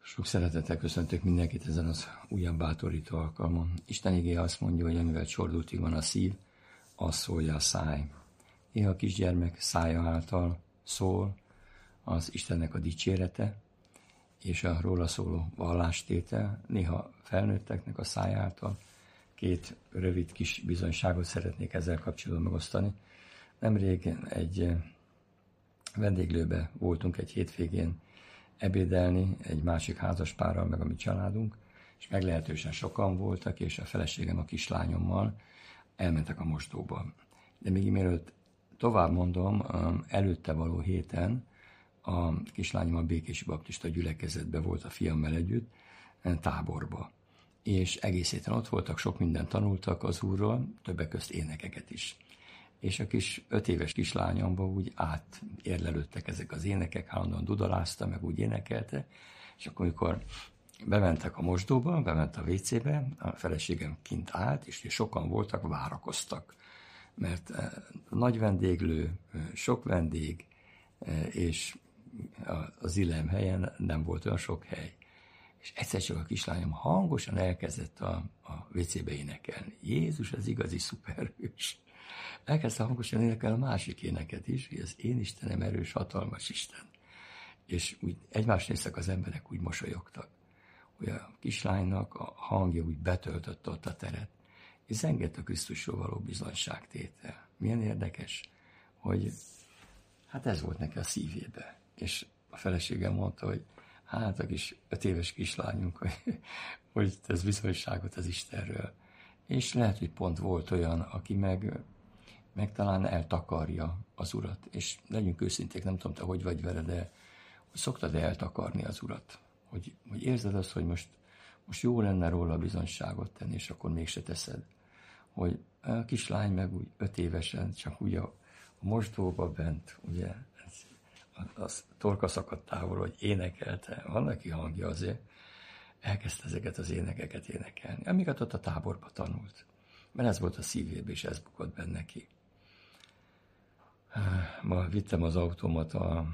Sok szeretettel köszöntök mindenkit ezen az újabb bátorító alkalmon. Isten igéje azt mondja, hogy amivel csordultig van a szív, az szólja a száj. Néha a kisgyermek szája által szól az Istennek a dicsérete, és a róla szóló vallástétel, néha felnőtteknek a száj által. Két rövid kis bizonyságot szeretnék ezzel kapcsolatban megosztani. Nemrég egy vendéglőbe voltunk egy hétvégén ebédelni egy másik házaspárral, meg a mi családunk, és meglehetősen sokan voltak, és a feleségem a kislányommal elmentek a mosdóba. De még mielőtt tovább mondom, előtte való héten a kislányom a Békési Baptista gyülekezetben volt a fiammal együtt, táborba. És egész héten ott voltak, sok mindent tanultak az Úrról, többek közt énekeket is. És a kis 5 éves kislányomba úgy átérlelődtek ezek az énekek, állandóan dudalázta, meg úgy énekelte, és akkor, amikor bementek a mosdóba, bement a WC-be, a feleségem kint állt, és sokan voltak, várakoztak, mert nagy vendéglő, sok vendég, és az illem helyen nem volt olyan sok hely. És egyszer csak a kislányom hangosan elkezdett a WC-be énekelni. Jézus az igazi szuperhős. Elkezdte hangosan énekelni a másik éneket is, hogy az én Istenem erős, hatalmas Isten. És úgy egymást néztek az emberek, úgy mosolyogtak, hogy a kislánynak a hangja úgy betöltötte ott a teret, és zengett a Krisztusról való bizonyságtétel. Milyen érdekes, hogy hát ez volt neki a szívébe. És a feleségem mondta, hogy hát a kis 5 éves kislányunk, hogy ez bizonyságot az Istenről. És lehet, hogy pont volt olyan, aki meg talán eltakarja az Urat. És legyünk őszinték, nem tudom, te hogy vagy vele, de hogy szoktad eltakarni az Urat. Hogy érzed azt, hogy most jó lenne róla bizonyságot tenni, és akkor mégse teszed. Hogy a kislány meg úgy 5 évesen, csak úgy a mosdóba bent, ugye, az torka szakadt távol, hogy énekelte, van neki hangja azért, elkezdte ezeket az énekeket énekelni, amiket ott a táborba tanult. Mert ez volt a szívében, és ez bukott benne ki. Ma vittem az autómat a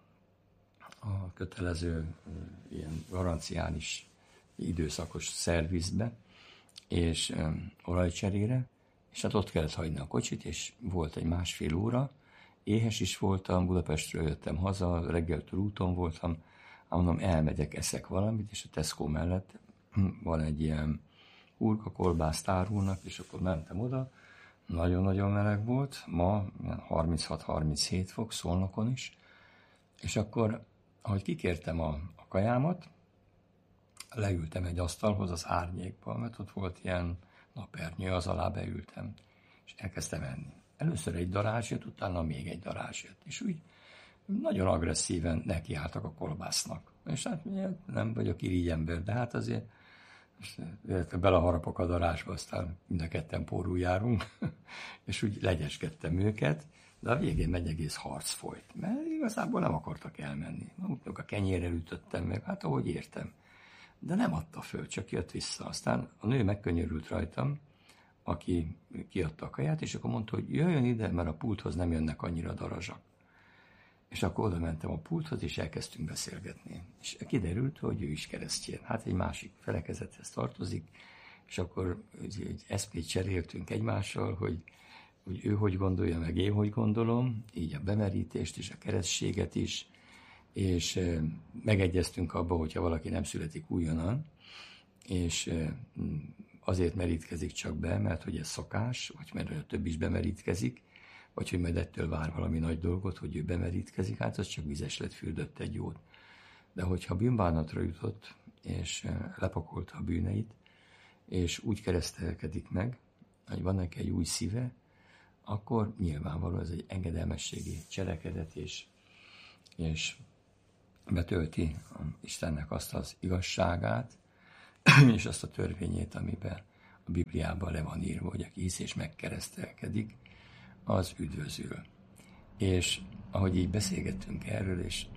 kötelező ilyen garanciális időszakos szervizbe, és olajcserére, és hát ott kellett hagyni a kocsit, és volt egy 1,5 óra, éhes is voltam, Budapestről jöttem haza, reggeltől úton voltam, mondom, elmegyek, eszek valamit, és a Tesco mellett van egy ilyen hurkakolbászt árulnak, és akkor mentem oda, nagyon-nagyon meleg volt, ma 36-37 fok, Szolnokon is, és akkor, ahogy kikértem a kajámat, leültem egy asztalhoz az árnyékba, mert ott volt ilyen napernyő, az alá beültem, és elkezdtem enni. Először egy darázs jött, utána még egy darázs jött, és úgy nagyon agresszíven nekiálltak a kolbásznak. És hát nem vagyok irigy ember, de hát azért beleharapok a darázsba, aztán mind a ketten pórul járunk, és úgy legyeskedtem őket, de a végén egy egész harc folyt, mert igazából nem akartak elmenni. A kenyérrel ütöttem meg, hát ahogy értem. De nem adta föl, csak jött vissza. Aztán a nő megkönyörült rajtam, aki kiadta a kaját, és akkor mondta, hogy jöjjön ide, mert a pulthoz nem jönnek annyira darazsak. És akkor oda mentem a pulthoz, és elkezdtünk beszélgetni. És kiderült, hogy ő is keresztjén. Hát egy másik felekezethez tartozik, és akkor egy eszmét cseréltünk egymással, hogy ő hogy gondolja, meg én hogy gondolom, így a bemerítést és a keresztséget is, és megegyeztünk abba, hogyha valaki nem születik újonnan, és azért merítkezik csak be, mert hogy ez szokás, vagy mert a több is bemerítkezik, vagy hogy majd ettől vár valami nagy dolgot, hogy ő bemerítkezik, hát az csak vizes lett, fürdött egy jót. De hogyha bűnbánatra jutott, és lepakolta a bűneit, és úgy keresztelkedik meg, hogy van neki egy új szíve, akkor nyilvánvaló ez egy engedelmességi cselekedet, és betölti Istennek azt az igazságát, és azt a törvényét, amiben a Bibliában le van írva, hogy aki hisz és megkeresztelkedik, az üdvözül. És ahogy így beszélgettünk erről, és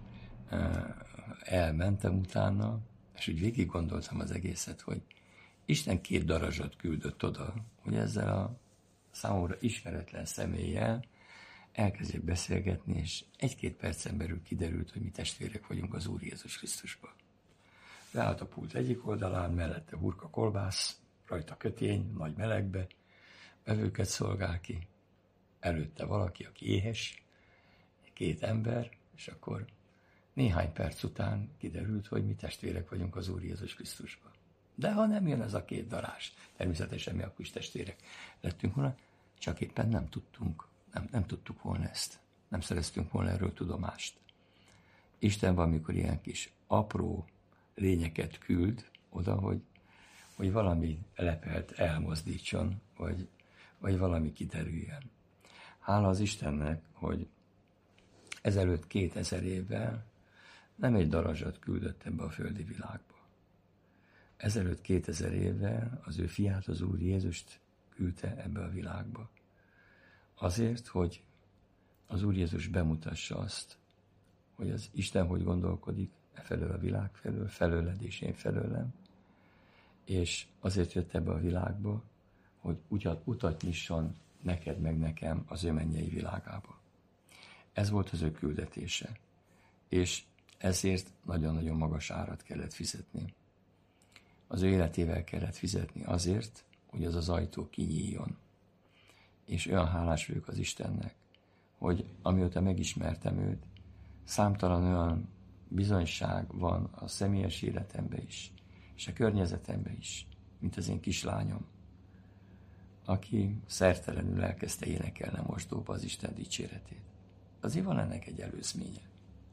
elmentem utána, és úgy végig gondoltam az egészet, hogy Isten 2 darazsat küldött oda, hogy ezzel a számomra ismeretlen személlyel elkezdjek beszélgetni, és 1-2 percen belül kiderült, hogy mi testvérek vagyunk az Úr Jézus Krisztusban. Beállt a pult egyik oldalán, mellette hurka kolbász, rajta kötény, nagy melegbe, vevőket szolgál ki, előtte valaki, aki éhes, 2 ember, és akkor néhány perc után kiderült, hogy mi testvérek vagyunk az Úr Jézus Krisztusban. De ha nem jön ez a 2 darázs, természetesen mi akkor is testvérek lettünk volna, csak éppen nem tudtuk volna ezt. Nem szereztünk volna erről tudomást. Isten valamikor ilyen kis apró lényeket küld oda, hogy valami lepelt elmozdítson, vagy valami kiderüljen. Hála az Istennek, hogy ezelőtt 2000 évvel nem egy darazsat küldött ebbe a földi világba. Ezelőtt 2000 évvel az ő fiát, az Úr Jézust küldte ebbe a világba. Azért, hogy az Úr Jézus bemutassa azt, hogy az Isten hogy gondolkodik e felől a világ felől, felőled és én felőlem, és azért jött ebbe a világba, hogy utat nyisson neked meg nekem az ő mennyei világába. Ez volt az ő küldetése, és ezért nagyon-nagyon magas árat kellett fizetni. Az ő életével kellett fizetni azért, hogy az az ajtó kinyíljon. És olyan hálás vagyok az Istennek, hogy amióta megismertem őt, számtalan olyan bizonyság van a személyes életemben is, és a környezetemben is, mint az én kislányom, aki szertelenül elkezdte énekelni a mosdóba az Isten dicséretét. Azért van ennek egy előzménye.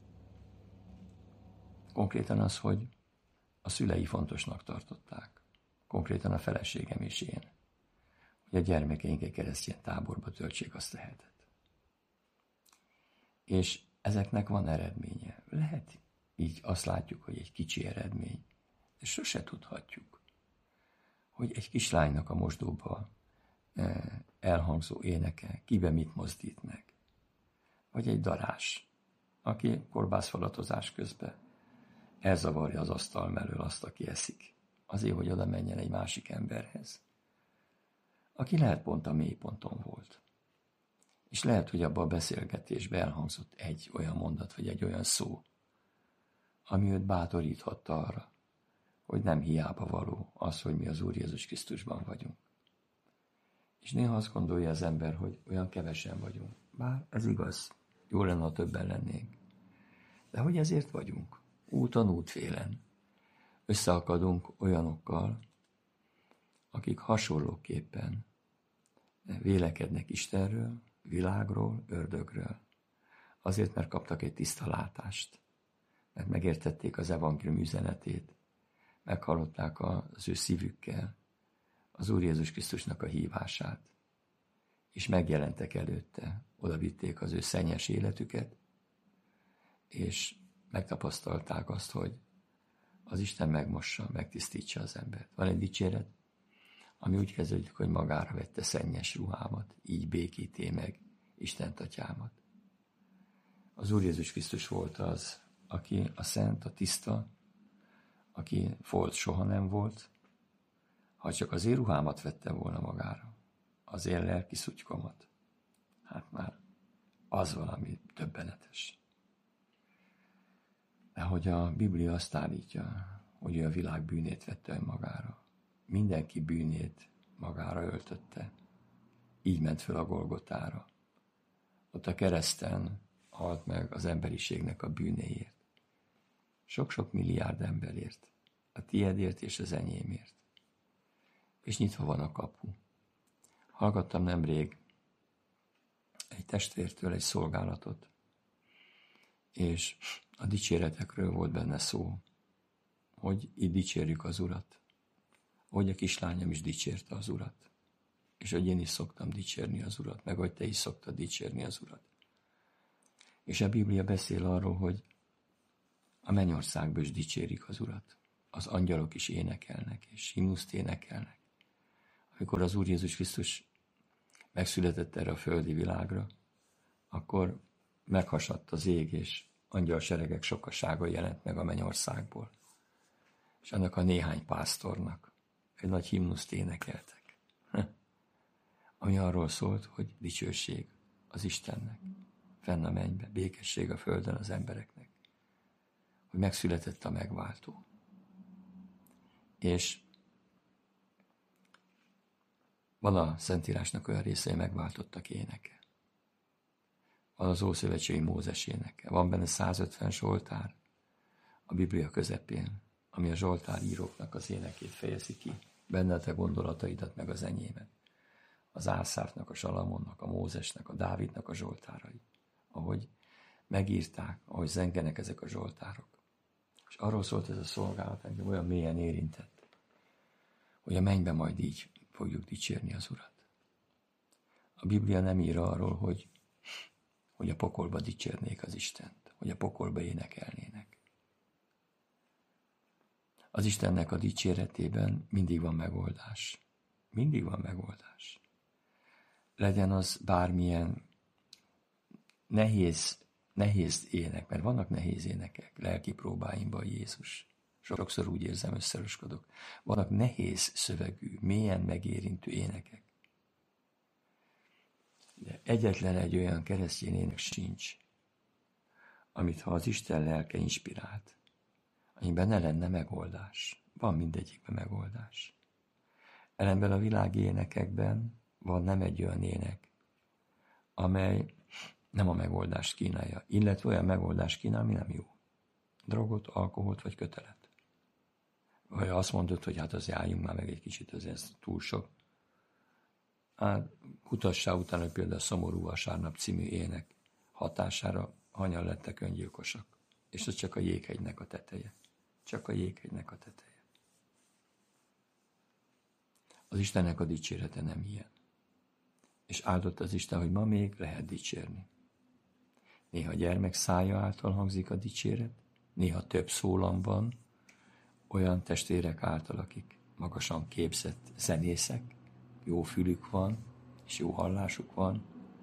Konkrétan az, hogy a szülei fontosnak tartották. Konkrétan a feleségem és én. Hogy a gyermekeink egy keresztény táborba töltsék azt a hetet. És ezeknek van eredménye. Lehet így azt látjuk, hogy egy kicsi eredmény, de sose tudhatjuk, hogy egy kislánynak a mosdóba elhangzó éneke kibe mit mozdít meg. Vagy egy darás, aki korbászfalatozás közben elzavarja az asztal mellől azt, aki eszik. Azért, hogy oda menjen egy másik emberhez, aki lehet pont a mélyponton volt. És lehet, hogy abban a beszélgetésben elhangzott egy olyan mondat, vagy egy olyan szó, ami őt bátoríthatta arra, hogy nem hiába való az, hogy mi az Úr Jézus Krisztusban vagyunk. És néha azt gondolja az ember, hogy olyan kevesen vagyunk. Bár ez igaz, jó lenne, ha többen lennénk. De hogy ezért vagyunk? Úton, útfélen. Összeakadunk olyanokkal, akik hasonlóképpen vélekednek Istenről, világról, ördögről. Azért, mert kaptak egy tiszta látást, mert megértették az evangélium üzenetét, meghallották az ő szívükkel az Úr Jézus Krisztusnak a hívását, és megjelentek előtte, odavitték az ő szennyes életüket, és megtapasztalták azt, hogy az Isten megmossa, megtisztítsa az embert. Van egy dicséret, ami úgy kezdődik, hogy magára vette szennyes ruhámat, így békíté meg Istent atyámat. Az Úr Jézus Krisztus volt az, aki a szent, a tiszta, aki folt soha nem volt, ha csak az én ruhámat vette volna magára, az én lelki szutykomat, hát már az valami döbbenetes. De hogy a Biblia azt állítja, hogy ő a világ bűnét vette önmagára, mindenki bűnét magára öltötte, így ment föl a Golgotára. Ott a kereszten halt meg az emberiségnek a bűnéért. Sok-sok milliárd emberért, a tiédért és az enyémért. És nyitva van a kapu. Hallgattam nemrég egy testvértől egy szolgálatot, és a dicséretekről volt benne szó, hogy itt dicsérjük az Urat, hogy a kislányom is dicsérte az Urat, és hogy én is szoktam dicsérni az Urat, meg hogy te is szoktad dicsérni az Urat. És a Biblia beszél arról, hogy a mennyországban is dicsérik az Urat. Az angyalok is énekelnek, és himnuszt énekelnek. Amikor az Úr Jézus Krisztus megszületett erre a földi világra, akkor meghasadt az ég, és angyalseregek sokasága jelent meg a mennyországból. És annak a néhány pásztornak egy nagy himnuszt énekeltek, ami arról szólt, hogy dicsőség az Istennek, fenn a mennybe, békesség a földön az embereknek, hogy megszületett a megváltó. És van a Szentírásnak olyan részei, megváltottak éneke. Van az Ószövetségi Mózes éneke. Van benne 150 zsoltár a Biblia közepén, ami a zsoltáríróknak az énekét fejezi ki. Benne a te gondolataidat, meg az enyémet. Az Ászáfnak, a Salamonnak, a Mózesnek, a Dávidnak a zsoltárai. Ahogy megírták, ahogy zengenek ezek a zsoltárok. És arról szólt ez a szolgálat, engem olyan mélyen érintett, hogy a mennyben majd így fogjuk dicsérni az Urat. A Biblia nem ír arról, hogy a pokolba dicsérnék az Istent, hogy a pokolba énekelnének. Az Istennek a dicséretében mindig van megoldás. Mindig van megoldás. Legyen az bármilyen nehéz ének, mert vannak nehéz énekek, lelki próbáimban Jézus. Sokszor úgy érzem, összeroskodok. Vannak nehéz szövegű, mélyen megérintő énekek. De egyetlen egy olyan keresztény ének sincs, amit ha az Isten lelke inspirált, amiben ne lenne megoldás. Van mindegyikben megoldás. Ellenben a világi énekekben van nem egy olyan ének, amely nem a megoldást kínálja, illetve olyan megoldást kínál, ami nem jó. Drogot, alkoholt vagy kötelet. Vagy azt mondod, hogy hát azért álljunk már meg egy kicsit, ez túl sok. Hát kutassá utána, hogy például a Szomorú Vasárnap című ének hatására hanyan lettek öngyilkosak. És ez csak a jéghegynek a teteje. Csak a jéghegynek a teteje. Az Istennek a dicsérete nem ilyen. És áldott az Isten, hogy ma még lehet dicsérni. Néha gyermek szája által hangzik a dicséret, néha több szólamban, olyan testvérek által, akik magasan képzett zenészek, jó fülük van, és jó hallásuk van,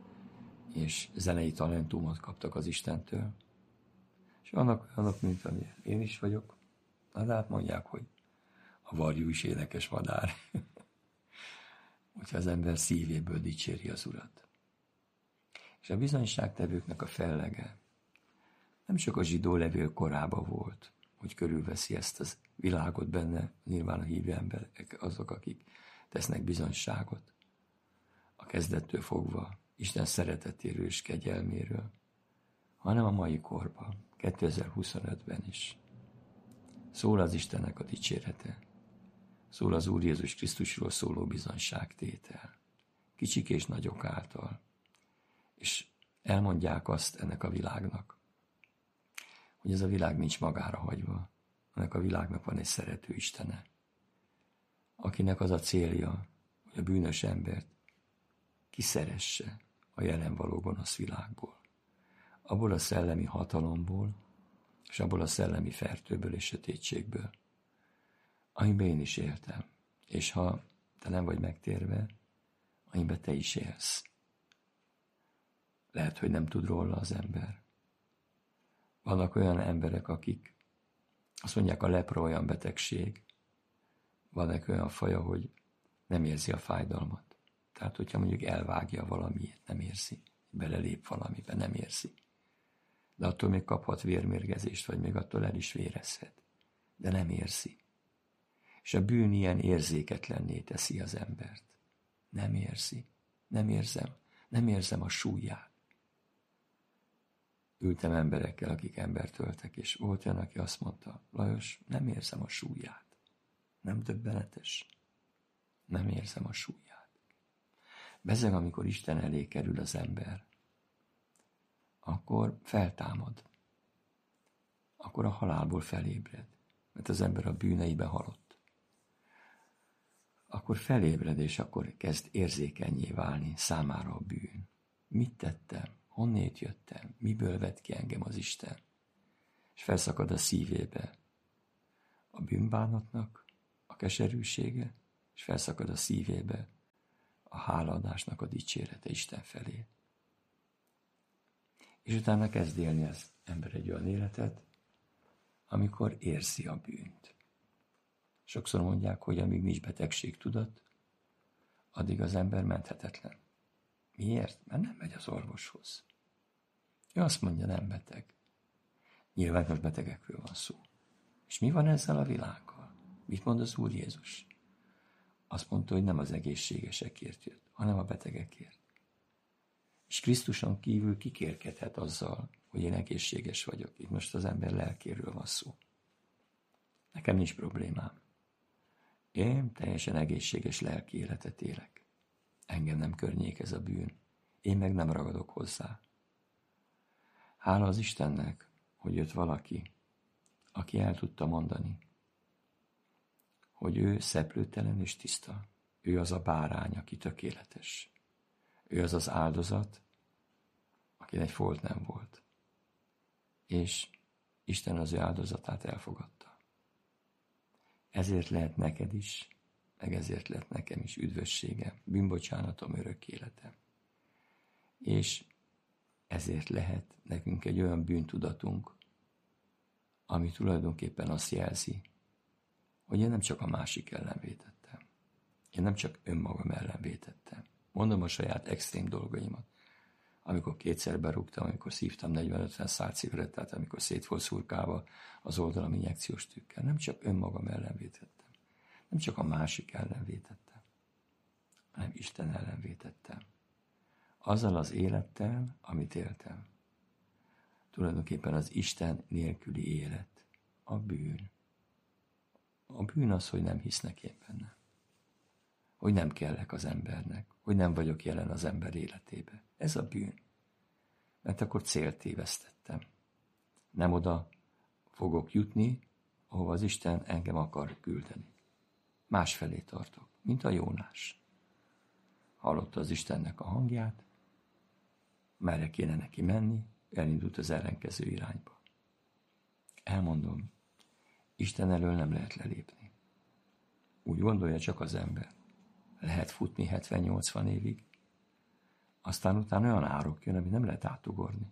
és zenei talentumot kaptak az Istentől. És vannak olyanok, mint amilyen én is vagyok, de hát mondják, hogy a varjú is énekes madár. Hogyha az ember szívéből dicséri az Urat. És a bizonyságtevőknek a fellege nem csak a zsidó levél korában volt, hogy körülveszi ezt az világot benne, nyilván a hívő emberek azok, akik tesznek bizonyságot a kezdettől fogva Isten szeretetéről és kegyelméről, hanem a mai korban, 2025-ben is. Szól az Istennek a dicsérete, szól az Úr Jézus Krisztusról szóló bizonyságtétel, kicsik és nagyok által, és elmondják azt ennek a világnak, hogy ez a világ nincs magára hagyva, ennek a világnak van egy szerető Istene, akinek az a célja, hogy a bűnös embert kiszeresse a jelen való gonosz világból, abból a szellemi hatalomból, és abból a szellemi fertőből és sötétségből, amiben én is éltem, és ha te nem vagy megtérve, amiben te is élsz. Lehet, hogy nem tud róla az ember. Vannak olyan emberek, akik azt mondják, a lepra olyan betegség, van olyan faja, hogy nem érzi a fájdalmat. Tehát, hogyha mondjuk elvágja valamiért, nem érzi, belelép valamiben, nem érzi. De attól még kaphat vérmérgezést, vagy még attól el is vérezhet. De nem érzi. És a bűn ilyen érzéketlenné teszi az embert. Nem érzi. Nem érzem a súlyát. Ültem emberekkel, akik embert öltek, és volt olyan, aki azt mondta, Lajos, nem érzem a súlyát. Nem döbbenetes? Nem érzem a súlyát. Bezeg, amikor Isten elé kerül az ember, akkor feltámad. Akkor a halálból felébred, mert az ember a bűneibe halott. Akkor felébred, és akkor kezd érzékenyé válni számára a bűn. Mit tettem? Honnét jöttem? Miből vett ki engem az Isten? És felszakad a szívébe a bűnbánatnak a keserűsége, és felszakad a szívébe a hálaadásnak a dicsérete Isten felé. És utána kezd élni az ember egy olyan életet, amikor érzi a bűnt. Sokszor mondják, hogy amíg nincs betegségtudat, addig az ember menthetetlen. Miért? Mert nem megy az orvoshoz. Ő azt mondja, nem beteg. Nyilván most betegekről van szó. És mi van ezzel a világgal? Mit mond az Úr Jézus? Azt mondta, hogy nem az egészségesekért jött, hanem a betegekért. És Krisztuson kívül kikérkedhet azzal, hogy én egészséges vagyok. Itt most az ember lelkéről van szó. Nekem nincs problémám. Én teljesen egészséges lelki életet élek. Engem nem környékez a bűn. Én meg nem ragadok hozzá. Hála az Istennek, hogy jött valaki, aki el tudta mondani, hogy ő szeplőtelen és tiszta. Ő az a bárány, aki tökéletes. Ő az az áldozat, akinek folt nem volt. És Isten az ő áldozatát elfogadta. Ezért lehet neked is, meg ezért lehet nekem is üdvösségem, bűnbocsánatom, örök életem. És ezért lehet nekünk egy olyan bűntudatunk, ami tulajdonképpen azt jelzi, hogy én nem csak a másik ellen vétettem. Én nem csak önmagam ellen vétettem. Mondom a saját extrém dolgaimat. Amikor kétszer berúgtam, amikor szívtam 40-50 szál cigarettát, amikor szét volt szurkálva az oldalam injekciós tükkel. Nem csak önmagam ellen vétettem. Nem csak a másik ellen vétettem, hanem Isten ellen vétettem. Azzal az élettel, amit éltem. Tulajdonképpen az Isten nélküli élet. A bűn. A bűn az, hogy nem hisznek én benne. Hogy nem kellek az embernek. Hogy nem vagyok jelen az ember életébe. Ez a bűn. Mert akkor célt tévesztettem. Nem oda fogok jutni, ahova az Isten engem akar küldeni. Másfelé tartok, mint a Jónás. Hallotta az Istennek a hangját, merre kéne neki menni, elindult az ellenkező irányba. Elmondom, Isten elől nem lehet lelépni. Úgy gondolja csak az ember. Lehet futni 70-80 évig, aztán utána olyan árok jön, amit nem lehet átugorni.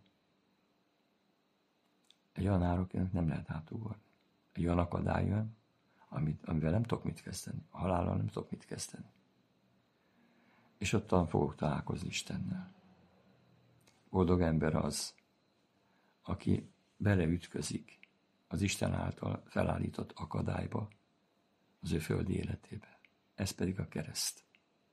Egy olyan árok jön, amit nem lehet átugorni. Egy olyan akadály jön, amivel nem tudok mit kezdeni. A halállal nem tudok mit kezdeni. És ottan fogok találkozni Istennel. Boldog ember az, aki beleütközik az Isten által felállított akadályba az ő földi életébe. Ez pedig a kereszt.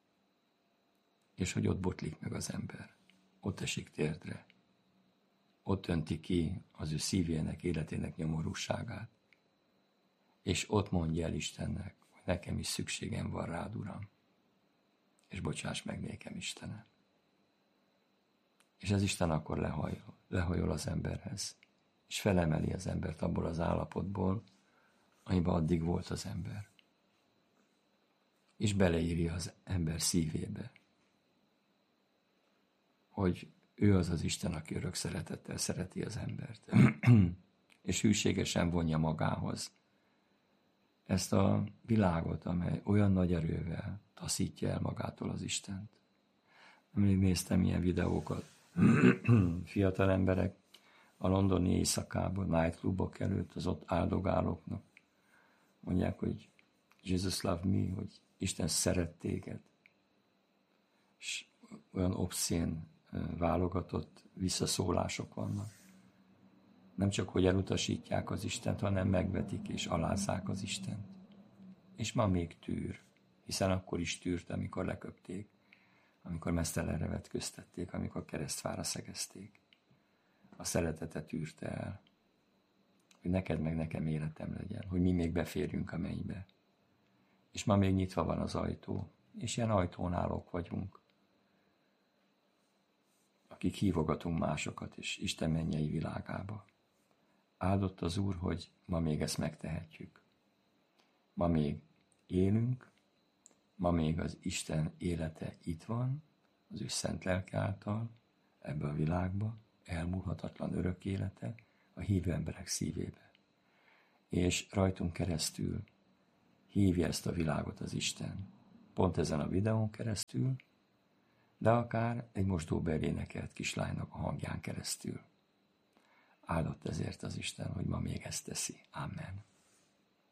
És hogy ott botlik meg az ember. Ott esik térdre. Ott önti ki az ő szívének, életének nyomorúságát. És ott mondja el Istennek, hogy nekem is szükségem van rád, Uram. És bocsáss meg nékem, Istenem. És az Isten akkor lehajol az emberhez. És felemeli az embert abból az állapotból, amiben addig volt az ember. És beleírja az ember szívébe, hogy ő az az Isten, aki örök szeretettel szereti az embert. És hűségesen vonja magához ezt a világot, amely olyan nagy erővel taszítja el magától az Istent. Nemrég néztem ilyen videókat. Fiatal emberek a londoni éjszakában, nightclubok előtt az ott áldogálóknak mondják, hogy Jesus love me, hogy Isten szeret téged. És olyan obszén, válogatott visszaszólások vannak. Nem csak, hogy elutasítják az Istent, hanem megvetik és alázzák az Istent. És ma még tűr, hiszen akkor is tűrt, amikor leköpték, amikor meztelenre vetköztették, amikor keresztfára szegezték. A szeretetet tűrte el, hogy neked meg nekem életem legyen, hogy mi még beférjünk a mennybe. És ma még nyitva van az ajtó, és ilyen ajtón állók vagyunk, akik hívogatunk másokat és Isten mennyei világába. Áldott az Úr, hogy ma még ezt megtehetjük. Ma még élünk, ma még az Isten élete itt van, az ő szent lelke által, ebbe a világba, elmúlhatatlan örök élete a hívő emberek szívébe. És rajtunk keresztül hívja ezt a világot az Isten. Pont ezen a videón keresztül, de akár egy mosdóba énekelt kislánynak a hangján keresztül. Áldott ezért az Isten, hogy ma még ezt teszi. Amen.